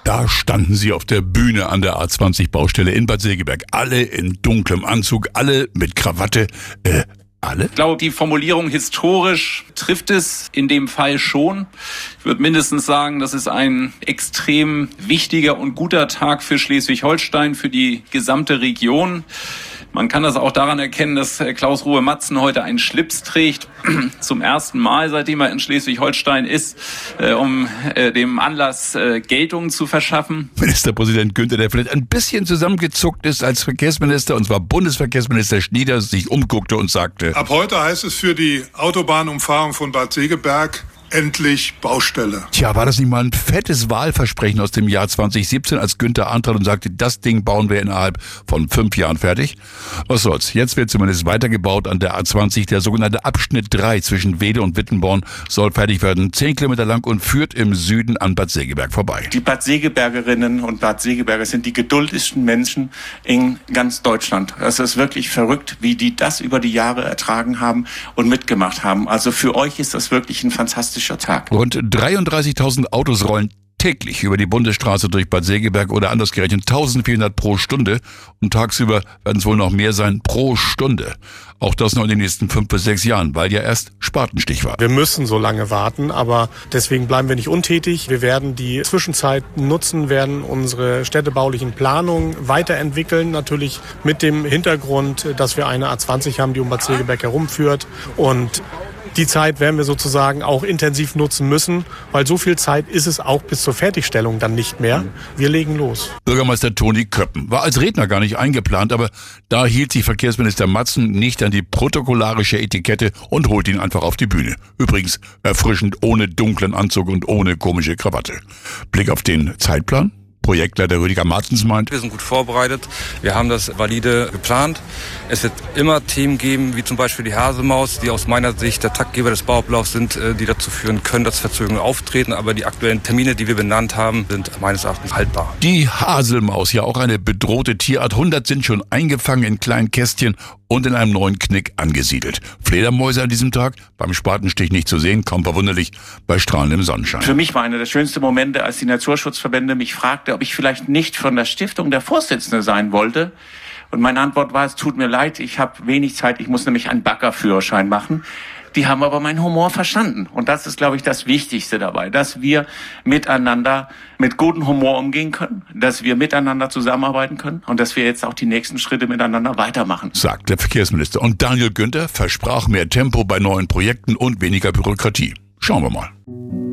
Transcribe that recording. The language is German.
Da standen sie auf der Bühne an der A20-Baustelle in Bad Segeberg. Alle in dunklem Anzug, alle mit Krawatte. Alle? Ich glaube, die Formulierung historisch trifft es in dem Fall schon. Ich würde mindestens sagen, das ist ein extrem wichtiger und guter Tag für Schleswig-Holstein, für die gesamte Region. Man kann das auch daran erkennen, dass Klaus-Ruhe Matzen heute einen Schlips trägt. Zum ersten Mal, seitdem er in Schleswig-Holstein ist, um dem Anlass Geltung zu verschaffen. Ministerpräsident Günther, der vielleicht ein bisschen zusammengezuckt ist als Verkehrsminister, und zwar Bundesverkehrsminister Schnieder, sich umguckte und sagte: Ab heute heißt es für die Autobahnumfahrung von Bad Segeberg endlich Baustelle. Tja, war das nicht mal ein fettes Wahlversprechen aus dem Jahr 2017, als Günther antrat und sagte, das Ding bauen wir innerhalb von 5 Jahren fertig? Was soll's? Jetzt wird zumindest weitergebaut an der A20. Der sogenannte Abschnitt 3 zwischen Weede und Wittenborn soll fertig werden. 10 Kilometer lang und führt im Süden an Bad Segeberg vorbei. Die Bad Segebergerinnen und Bad Segeberger sind die geduldigsten Menschen in ganz Deutschland. Es ist wirklich verrückt, wie die das über die Jahre ertragen haben und mitgemacht haben. Also für euch ist das wirklich ein fantastischer Tag. Rund 33.000 Autos rollen täglich über die Bundesstraße durch Bad Segeberg, oder anders gerechnet 1.400 pro Stunde. Und tagsüber werden es wohl noch mehr sein pro Stunde. Auch das noch in den nächsten 5 bis 6 Jahren, weil ja erst Spatenstich war. Wir müssen so lange warten, aber deswegen bleiben wir nicht untätig. Wir werden die Zwischenzeit nutzen, werden unsere städtebaulichen Planungen weiterentwickeln. Natürlich mit dem Hintergrund, dass wir eine A20 haben, die um Bad Segeberg herumführt. Und die Zeit werden wir sozusagen auch intensiv nutzen müssen, weil so viel Zeit ist es auch bis zur Fertigstellung dann nicht mehr. Wir legen los. Bürgermeister Toni Köppen war als Redner gar nicht eingeplant, aber da hielt sich Verkehrsminister Matzen nicht an die protokollarische Etikette und holte ihn einfach auf die Bühne. Übrigens erfrischend ohne dunklen Anzug und ohne komische Krawatte. Blick auf den Zeitplan. Projektleiter Rüdiger Martens meint: Wir sind gut vorbereitet, wir haben das valide geplant. Es wird immer Themen geben, wie zum Beispiel die Haselmaus, die aus meiner Sicht der Taktgeber des Bauablaufs sind, die dazu führen können, dass Verzögerungen auftreten. Aber die aktuellen Termine, die wir benannt haben, sind meines Erachtens haltbar. Die Haselmaus, ja auch eine bedrohte Tierart. 100 sind schon eingefangen in kleinen Kästchen und in einem neuen Knick angesiedelt. Fledermäuse an diesem Tag beim Spatenstich nicht zu sehen, kaum verwunderlich bei strahlendem Sonnenschein. Für mich war einer der schönsten Momente, als die Naturschutzverbände mich fragte, ob ich vielleicht nicht von der Stiftung der Vorsitzende sein wollte. Und meine Antwort war: Es tut mir leid, ich habe wenig Zeit, ich muss nämlich einen Baggerführerschein machen. Die haben aber meinen Humor verstanden. Und das ist, glaube ich, das Wichtigste dabei, dass wir miteinander mit gutem Humor umgehen können, dass wir miteinander zusammenarbeiten können und dass wir jetzt auch die nächsten Schritte miteinander weitermachen. Sagt der Verkehrsminister. Und Daniel Günther versprach mehr Tempo bei neuen Projekten und weniger Bürokratie. Schauen wir mal.